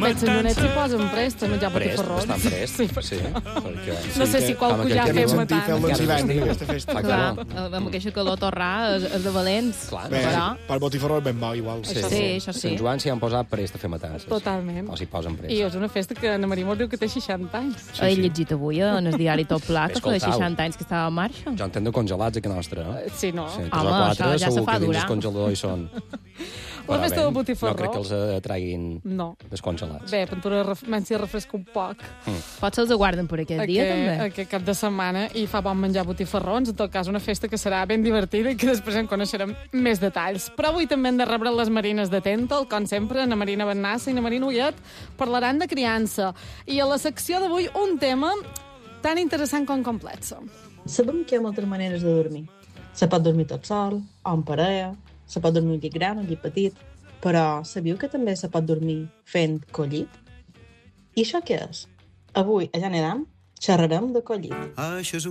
Bet Sant Joanet s'hi posa en prest, a menjar botifarrons. Estan prest, sí. No sé si qualcú ja ha fet matant. Fer-los hivern, aquesta festa. Clar, amb aquesta calor torrà és de valents. Clar. Però... Per botifarró és ben bo, igual. Sí, això sí. Sant Joan s'hi han posat prest a fer matances. Totalment. O s'hi posen prest. I és una festa que Anna Maria mos diu que té 60 anys. He llegit avui en el diari Tot Pla que fa 60 anys que estava en marxa. Jo entenc de congelats, que nostra, no? Sí, no? Sí, Home, això ja se fa que dins durar. el congelador hi són. La festa del botifarró. No crec que els traguin descongelats. Bé, Pentura menys si refresca un poc. Potser els guarden per aquest dia, també. Aquest cap de setmana i fa bon menjar botifarrons. En tot cas, una festa que serà ben divertida i que després en coneixerem més detalls. Però avui també hem de rebre les Marines de Tentol, com sempre, Ana Marina Bennassa i Ana Marina Ullet parlaran de criança. I a la secció d'avui un tema tan interessant com complex. Sabem que hi ha moltes maneres de dormir. Se pot dormir tot sol, o en parella, se pot dormir un llit gran, un llit petit, però sabíeu que també se pot dormir fent collit? I això què és? Avui, a Ja n'edam, xerrarem de collit. Això és